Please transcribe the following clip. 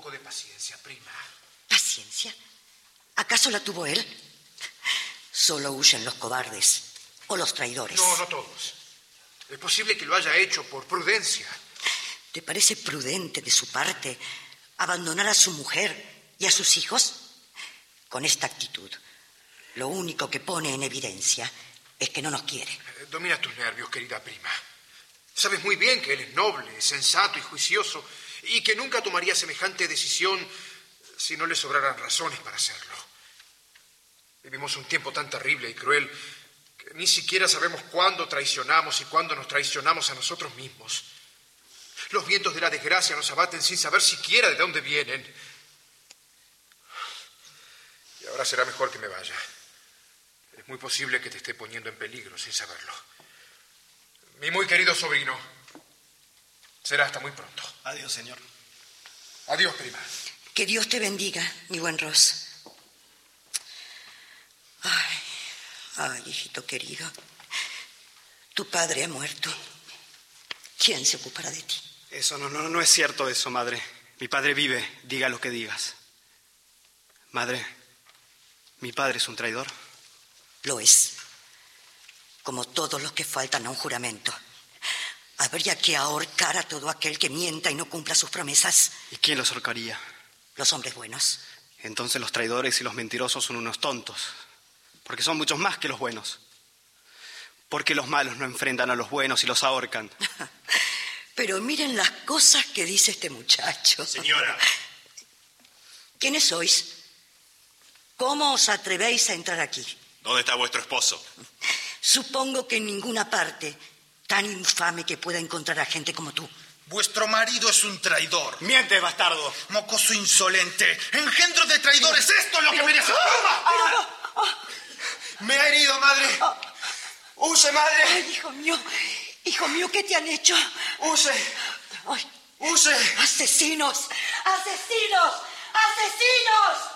poco de paciencia, prima. ¿Paciencia? ¿Acaso la tuvo él? Solo huyen los cobardes o los traidores. No, no todos. Es posible que lo haya hecho por prudencia. ¿Te parece prudente de su parte abandonar a su mujer y a sus hijos? Con esta actitud, lo único que pone en evidencia es que no nos quiere. Domina tus nervios, querida prima. Sabes muy bien que él es noble, sensato y juicioso, y que nunca tomaría semejante decisión si no le sobraran razones para hacerlo. Vivimos un tiempo tan terrible y cruel que ni siquiera sabemos cuándo traicionamos y cuándo nos traicionamos a nosotros mismos. Los vientos de la desgracia nos abaten sin saber siquiera de dónde vienen. Y ahora será mejor que me vaya. Es muy posible que te esté poniendo en peligro sin saberlo. Mi muy querido sobrino. Será hasta muy pronto. Adiós, señor. Adiós, prima. Que Dios te bendiga, mi buen Ross. Ay, hijito querido. Tu padre ha muerto. ¿Quién se ocupará de ti? Eso no es cierto eso, madre. Mi padre vive, diga lo que digas. Madre, ¿mi padre es un traidor? Lo es. Como todos los que faltan a un juramento. Habría que ahorcar a todo aquel que mienta y no cumpla sus promesas. ¿Y quién los ahorcaría? Los hombres buenos. Entonces los traidores y los mentirosos son unos tontos. Porque son muchos más que los buenos. Porque los malos no enfrentan a los buenos y los ahorcan. Pero miren las cosas que dice este muchacho. Señora. ¿Quiénes sois? ¿Cómo os atrevéis a entrar aquí? ¿Dónde está vuestro esposo? Supongo que en ninguna parte tan infame que pueda encontrar a gente como tú. Vuestro marido es un traidor. ¡Miente, bastardo! Mocoso insolente. Engendro de traidores. Esto es lo que merece. Me ha herido, madre. Use, madre. Ay, hijo mío, ¿qué te han hecho? Use. Ay, Use. ¡Asesinos! ¡Asesinos! ¡Asesinos!